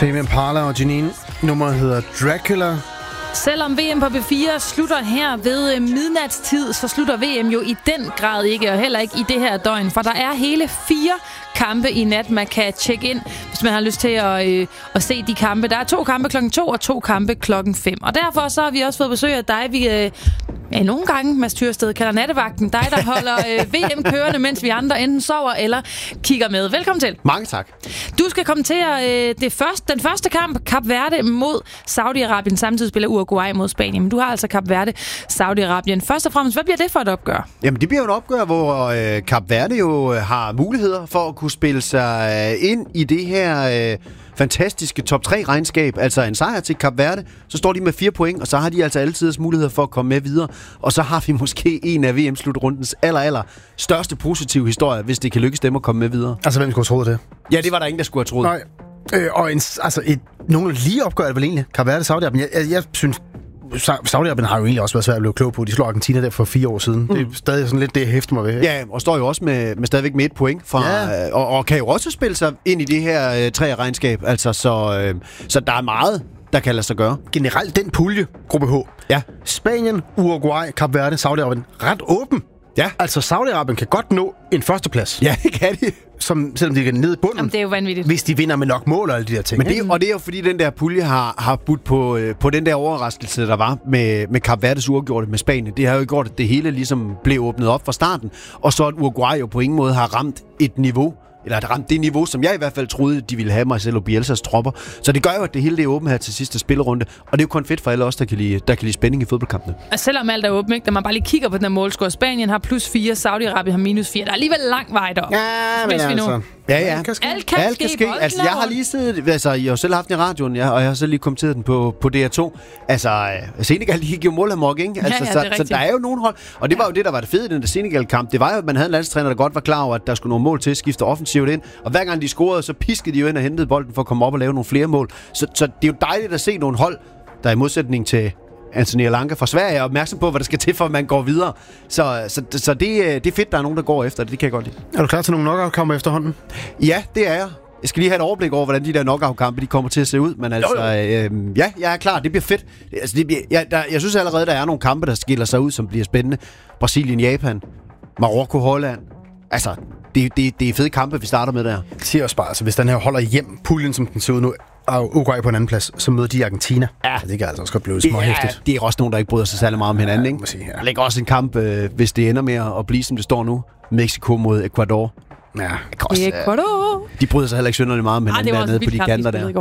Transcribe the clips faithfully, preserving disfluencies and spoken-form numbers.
Tame Impala og Janine. Nummeret hedder Dracula. Selvom V M på B fire slutter her ved midnatstid, så slutter V M jo i den grad ikke, og heller ikke i det her døgn. For der er hele fire kampe i nat, man kan tjekke ind, hvis man har lyst til at, øh, at se de kampe. Der er to kampe klokken to og to kampe klokken fem. Og derfor så har vi også fået besøg af dig, vi øh, ja, nogle gange, Mads Tyrsted, kalder nattevagten. Dig, der holder øh, V M kørende, mens vi andre enten sover eller kigger med. Velkommen til. Mange tak. Du skal kommentere øh, det første, den første kamp, Kap Verde mod Saudi-Arabien. Samtidig spiller Uruguay mod Spanien. Men du har altså Kap Verde, Saudi-Arabien. Først og fremmest, hvad bliver det for et opgør? Jamen, det bliver jo et opgør, hvor øh, Kap Verde jo har muligheder for at kunne spille sig øh, ind i det her øh, fantastiske top tre regnskab. Altså en sejr til Kap Verde, så står de med fire point, og så har de altså altid muligheder for at komme med videre. Og så har vi måske en af V M-slutrundens aller, aller største positive historie, hvis det kan lykkes dem at komme med videre. Altså, hvem skulle have troet det? Ja, det var der ingen, der skulle have troet. Nej. Øh, og en, altså et, nogle lige opgør det vel egentlig. Kap Verde, Saudi-Arabien. Jeg, jeg, jeg synes, Saudi-Arabien har jo egentlig også været svært at blive klog på. De slog Argentina der for fire år siden. Mm. Det er stadig sådan lidt det, jeg hæfter mig ved. Ikke? Ja, og står jo også med, med stadigvæk med et point fra, ja. øh, og, og kan jo også spille sig ind i det her øh, tre regnskab. Altså, så, øh, så der er meget, der kan lade sig gøre. Generelt den pulje, gruppe H. Ja. Spanien, Uruguay, Kap Verde, Saudi-Arabien. Ret åben. Ja. Altså, Saudi-Arabien kan godt nå en førsteplads. Ja, det kan de. Som, selvom de kan ned i bunden. Jamen, det er jo vanvittigt. Hvis de vinder med nok mål og alle de der ting. Men det, og det er jo fordi, den der pulje har, har budt på, øh, på den der overraskelse, der var med, med Kap Verdes uafgjorte med Spanien. Det har jo gjort, at det hele ligesom blev åbnet op fra starten. Og så at Uruguay jo på ingen måde har ramt et niveau, eller har ramt det niveau, som jeg i hvert fald troede, de ville have Marcelo Bielsas tropper. Så det gør jo, at det hele det er åbent her til sidste spillerunde. Og det er jo kun fedt for alle os, der kan lide, der kan lide spænding i fodboldkampene. Og selvom alt er åbent, ikke? Når man bare lige kigger på den her målscore, Spanien har plus fire, Saudi-Arabien har minus fire. Der er alligevel lang vej derop. Ja, men hvis vi nu. altså. Ja, ja. Alt kan ske. Alt kan Alt kan ske. Altså, jeg har lige siddet, altså, jeg har selv haft den i radioen, ja, og jeg har selv lige kommenteret den på, på D R to. Altså, Senegal, de gik jo mål-amok, ikke? Altså, ja, ja, så, så der er jo nogle hold, og det var jo det, der var det fede i den der Senegal-kamp. Det var jo, at man havde en landstræner, der godt var klar over, at der skulle nogle mål til at skifte offensivt ind. Og hver gang de scorede, så piskede de jo ind og hentede bolden for at komme op og lave nogle flere mål. Så, så det er jo dejligt at se nogle hold, der i modsætning til Anthony Alanka fra Sverige er opmærksom på, hvad der skal til, for at man går videre. Så, så, så det, det er fedt, der er nogen, der går efter det. Det kan jeg godt lide. Er du klar til nogle knockout-kampe efterhånden? Ja, det er jeg. Jeg skal lige have et overblik over, hvordan de der knockout-kampe de kommer til at se ud. Men altså, øh, ja, jeg er klar. Det bliver fedt. Altså, det bliver, jeg, der, jeg synes allerede, der er nogle kampe, der skiller sig ud, som bliver spændende. Brasilien, Japan, Marokko, Holland. Altså, det, det, det er fede kampe, vi starter med der. Det siger også bare, altså, hvis den her holder hjem puljen, som den ser ud nu, og Uruguay på en anden plads, så møder de Argentina. Ja. Det kan altså også godt blive småhæftigt. Ja, det er også nogen, der ikke bryder sig særlig meget om hinanden, ja, ikke? Sige, ja. Der ligger også en kamp, øh, hvis det ender med at blive, som det står nu. Mexico mod Ecuador. Ja. Også, Ecuador. De bryder sig heller ikke synderligt meget om hinanden dernede på de kanter der.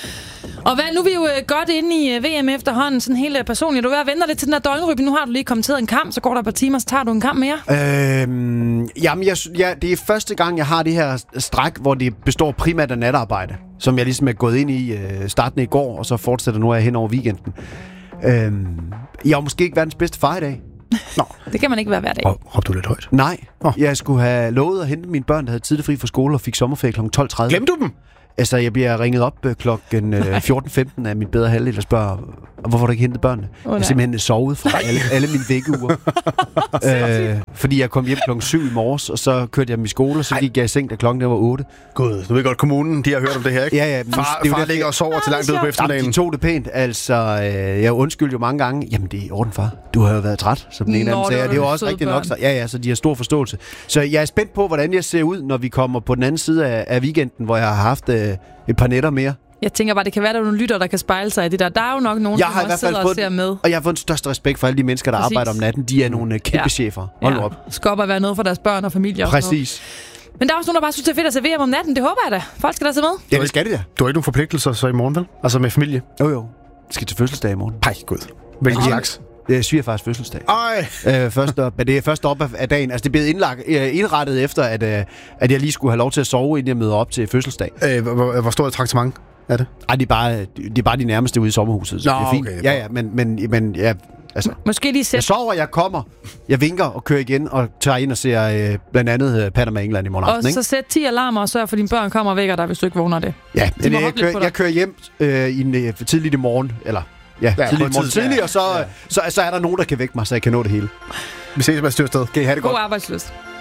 Og hvad, nu er vi jo øh, godt inde i øh, V M efterhånden, sådan helt øh, personligt. Du er ved at vente lidt til den her døgnrybe. Nu har du lige kommenteret en kamp, så går der et par timer, så tager du en kamp mere. Øhm, jamen, jeg, ja, det er første gang, jeg har det her stræk, hvor det består primært af natarbejde, som jeg ligesom er gået ind i øh, starten i går, og så fortsætter nu af hen over weekenden. Øhm, jeg har måske ikke verdens bedste far i dag. Nå. Det kan man ikke være hver dag. Råbte du lidt højt? Nej, oh. Jeg skulle have lovet at hente mine børn, der havde tidligt fri fra skole og fik sommerferie klokken tolv tredive. Glemte du dem? Altså, jeg bliver ringet op klokken fjorten femten af min bedre halvdel og spørger, hvorfor du ikke hentet børnene? Oh, jeg har simpelthen sovet fra alle, alle mine vækkeuger. øh, fordi jeg kom hjem klokken syv i morges, og så kørte jeg dem i skole, og så gik jeg i seng, da klokken der var otte. Gud, du ved godt, kommunen, de har hørt om det her, ikke? Ja, ja. Far, det far der, ligger og sover til langt ud på eftermiddagen. De tog det pænt. Altså, øh, jeg undskyldte jo mange gange. Jamen, det er i orden, far. Du har jo været træt, som den ene af dem sagde. Det er jo også rigtigt nok. Så, ja, ja, så de har stor forståelse. Så jeg er spændt på, hvordan jeg ser ud, når vi kommer på den anden side af, af weekenden, hvor jeg har haft øh, et par nætter mere. Jeg tænker bare, det kan være, der er nogle lytter, der kan spejle sig i det der. Der er jo nok nogen, jeg som også sidder og ser med. Og jeg har fået den største respekt for alle de mennesker, der Præcis. arbejder om natten. De er nogle kæmpe ja. chefer. Hold ja. nu op. Skal op og være noget for deres børn og familier. Præcis. Og men der er også nogen, der bare synes, det er fedt at se V M om natten. Det håber jeg da. Folk skal da se med. Ja, det skal det da. Du har ikke nogen forpligtelser så i morgen, vel? Altså med familie? Jo, jo. Jeg skal til fødselsdag i morgen. Ej, gud. Hvilken slags? Det er svigerfars fødselsdag. Ej. Øh, først op, det er først op af dagen. Altså, det er blevet indlagt, øh, indrettet efter, at, øh, at jeg lige skulle have lov til at sove, inden jeg møder op til fødselsdag. Øh, hvor, hvor stort et traktement er det? Ej, det er bare, det er bare de nærmeste ude i sommerhuset. Så Nå, det er fint. Okay, ja, ja, men, men, men ja, altså. Måske lige sæt. Jeg sover, jeg kommer, jeg vinker og kører igen og tager ind og ser øh, blandt andet øh, Panama England i morgen aften. Og så sæt ti alarmer og sørg for, at dine børn kommer og vækker dig, hvis du ikke vågner det. Ja, men jeg, jeg, kører, jeg kører hjem øh, i en, øh, tidligt i morgen, eller ja, ja tidligt i morgen tidlig, og så, ja. så, så, så er der nogen, der kan vække mig, så jeg kan nå det hele. Vi ses med Styrsted. Okay, have det God godt. God arbejdslyst.